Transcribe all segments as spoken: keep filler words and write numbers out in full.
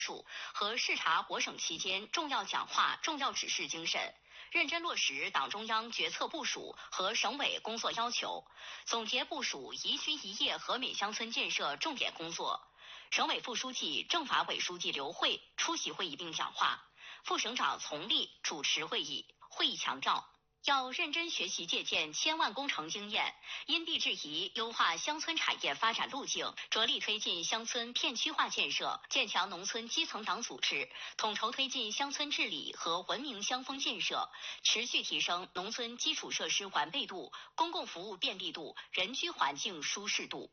署和视察我省期间重要讲话、重要指示精神，认真落实党中央决策部署和省委工作要求，总结部署宜居宜业和美乡村建设重点工作。省委副书记、政法委书记刘慧出席会议并讲话，副省长丛立主持会议。会议强调，要认真学习借鉴千万工程经验，因地制宜优化乡村产业发展路径，着力推进乡村片区化建设，建强农村基层党组织，统筹推进乡村治理和文明乡风建设，持续提升农村基础设施完备度、公共服务便利度、人居环境舒适度。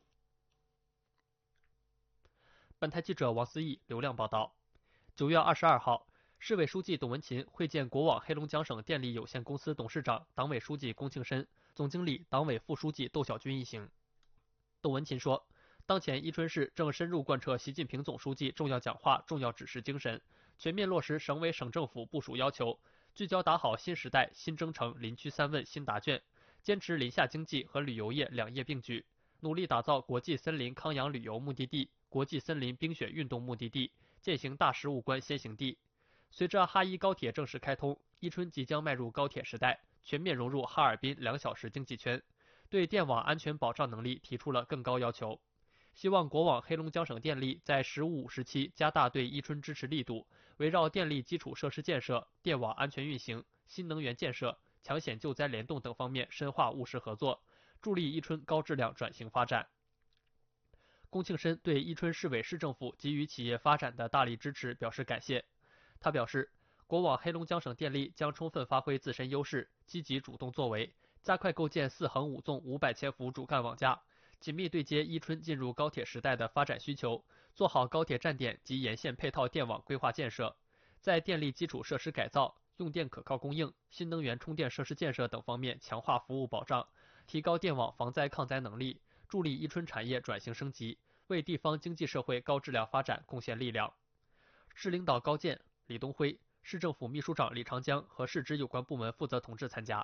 本台记者王思义、刘亮报道。九月二十二号，市委书记董文勤会见国网黑龙江省电力有限公司董事长、党委书记龚庆申、总经理、党委副书记窦小军一行。董文勤说，当前伊春市正深入贯彻习近平总书记重要讲话、重要指示精神，全面落实省委省政府部署要求，聚焦打好新时代新征程林区三问新答卷，坚持林下经济和旅游业两业并举，努力打造国际森林康养旅游目的地、国际森林冰雪运动目的地，践行大食物关先行地。随着哈伊高铁正式开通，伊春即将迈入高铁时代，全面融入哈尔滨两小时经济圈，对电网安全保障能力提出了更高要求。希望国网黑龙江省电力在“十五五”时期加大对伊春支持力度，围绕电力基础设施建设、电网安全运行、新能源建设、抢险救灾联动等方面深化务实合作，助力伊春高质量转型发展。龚庆申对伊春市委市政府给予企业发展的大力支持表示感谢。他表示，国网黑龙江省电力将充分发挥自身优势，积极主动作为，加快构建四横五纵五百千伏主干网架，紧密对接伊春进入高铁时代的发展需求，做好高铁站点及沿线配套电网规划建设，在电力基础设施改造、用电可靠供应、新能源充电设施建设等方面强化服务保障，提高电网防灾抗灾能力，助力伊春产业转型升级，为地方经济社会高质量发展贡献力量。市领导高健、李东辉、市政府秘书长李长江和市直有关部门负责同志参加。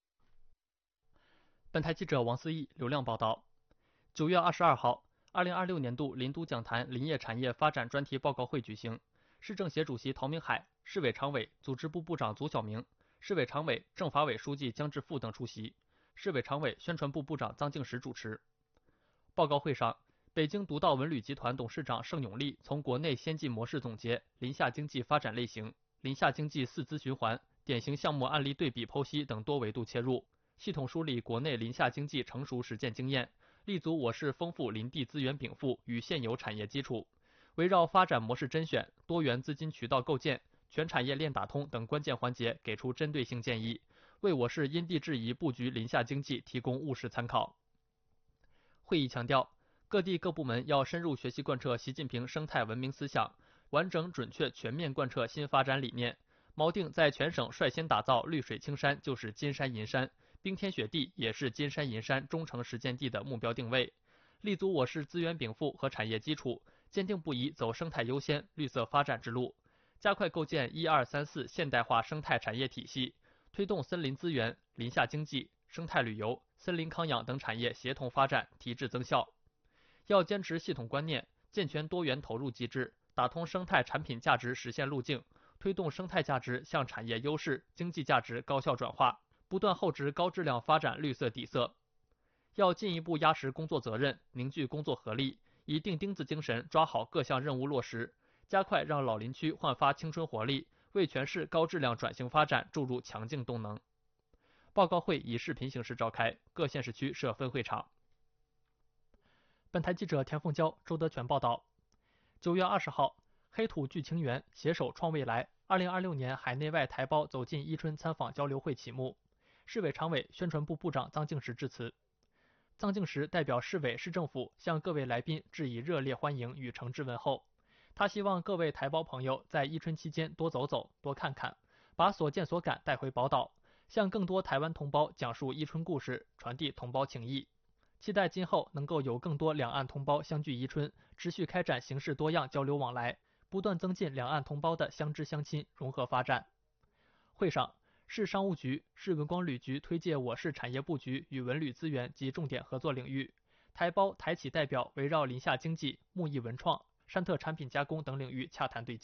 本台记者王思义、刘亮报道。九月二十二号，二零二六年度林都讲坛林业产业发展专题报告会举行，市政协主席陶明海、市委常委、组织部部长祖晓明、市委常委、政法委书记姜志富等出席，市委常委、宣传部部长臧敬实主持。报告会上，北京独到文旅集团董事长盛永利从国内先进模式总结林下经济发展类型、林下经济四资循环、典型项目案例对比剖析等多维度切入，系统梳理国内林下经济成熟实践经验，立足我市丰富林地资源禀赋与现有产业基础，围绕发展模式甄选、多元资金渠道构建、全产业链打通等关键环节给出针对性建议，为我市因地制宜布局林下经济提供务实参考。会议强调，各地各部门要深入学习贯彻习近平生态文明思想，完整准确全面贯彻新发展理念，锚定在全省率先打造绿水青山就是金山银山，冰天雪地也是金山银山忠诚实践地的目标定位，立足我市资源禀赋和产业基础，坚定不移走生态优先、绿色发展之路，加快构建一二三四现代化生态产业体系，推动森林资源、林下经济、生态旅游、森林康养等产业协同发展，提质增效。要坚持系统观念，健全多元投入机制，打通生态产品价值实现路径，推动生态价值向产业优势、经济价值高效转化，不断厚植高质量发展绿色底色。要进一步压实工作责任，凝聚工作合力，以钉钉子精神抓好各项任务落实，加快让老林区焕发青春活力，为全市高质量转型发展注入强劲动能。报告会以视频形式召开，各县市区设分会场。本台记者田凤娇、周德全报道。九月二十号，黑土聚情缘，携手创未来。二零二六年海内外台胞走进伊春参访交流会启幕，市委常委、宣传部部长臧敬实致辞。臧敬实代表市委、市政府向各位来宾致以热烈欢迎与诚挚问候。他希望各位台胞朋友在伊春期间多走走、多看看，把所见所感带回宝岛，向更多台湾同胞讲述伊春故事，传递同胞情谊。期待今后能够有更多两岸同胞相聚伊春，持续开展形式多样交流往来，不断增进两岸同胞的相知相亲、融合发展。会上，市商务局、市文光旅局推介我市产业布局与文旅资源及重点合作领域，台胞台企代表围绕林下经济、木艺文创、 山特产品加工等领域洽谈对接。